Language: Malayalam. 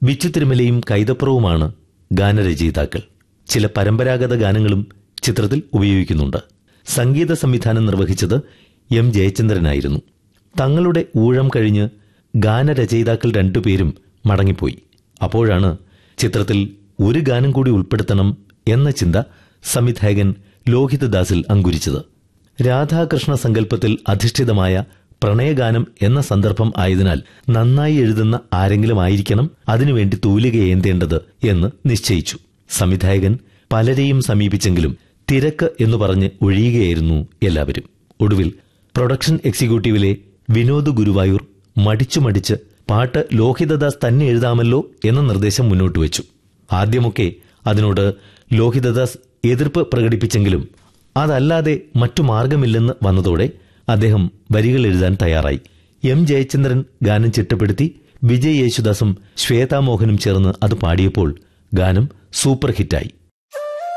ബിച്ചു തിരുമലയും കൈതപ്രവുമാണ് ഗാനരചയിതാക്കൾ. ചില പരമ്പരാഗത ഗാനങ്ങളും ചിത്രത്തിൽ ഉപയോഗിക്കുന്നുണ്ട്. സംഗീത സംവിധാനം നിർവഹിച്ചത് എം ജയചന്ദ്രനായിരുന്നു. തങ്ങളുടെ ഊഴം കഴിഞ്ഞ് ഗാനരചയിതാക്കൾ രണ്ടുപേരും മടങ്ങിപ്പോയി. അപ്പോഴാണ് ചിത്രത്തിൽ ഒരു ഗാനം കൂടി ഉൾപ്പെടുത്തണം എന്ന ചിന്ത സംവിധായകൻ ലോഹിതദാസിൽ അങ്കുരിച്ചത്. രാധാകൃഷ്ണ സങ്കല്പത്തിൽ അധിഷ്ഠിതമായ പ്രണയഗാനം എന്ന സന്ദർഭം ആയതിനാൽ നന്നായി എഴുതുന്ന ആരെങ്കിലും ആയിരിക്കണം അതിനുവേണ്ടി തൂലികയേന്തേണ്ടത് എന്ന് നിശ്ചയിച്ചു. സംവിധായകൻ പലരെയും സമീപിച്ചെങ്കിലും തിരക്ക് എന്നു പറഞ്ഞ് ഒഴിയുകയായിരുന്നു എല്ലാവരും. ഒടുവിൽ പ്രൊഡക്ഷൻ എക്സിക്യൂട്ടീവിലെ വിനോദ് ഗുരുവായൂർ മടിച്ചു പാട്ട് ലോഹിതദാസ് തന്നെ എഴുതാമല്ലോ എന്ന നിർദ്ദേശം മുന്നോട്ട് വെച്ചു. ആദ്യമൊക്കെ അതിനോട് ലോഹിതദാസ് എതിർപ്പ് പ്രകടിപ്പിച്ചെങ്കിലും അതല്ലാതെ മറ്റു മാർഗമില്ലെന്ന് വന്നതോടെ അദ്ദേഹം വരികൾ എഴുതാൻ തയ്യാറായി. എം ജയചന്ദ്രൻ ഗാനം ചിട്ടപ്പെടുത്തി വിജയ് യേശുദാസും ശ്വേതാമോഹനും ചേർന്ന് അത് പാടിയപ്പോൾ ഗാനം സൂപ്പർ ഹിറ്റായി.